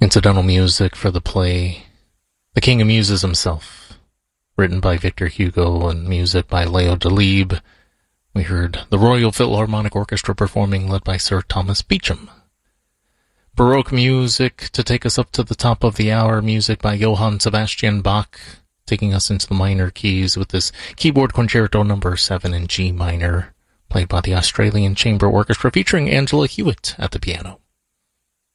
Incidental music for the play The King of Muses himself, written by Victor Hugo and music by Leo Delibes. We heard the Royal Philharmonic Orchestra performing, led by Sir Thomas Beecham. Baroque music to take us up to the top of the hour, music by Johann Sebastian Bach, taking us into the minor keys with this keyboard concerto number 7 in G minor, played by the Australian Chamber Orchestra, featuring Angela Hewitt at the piano.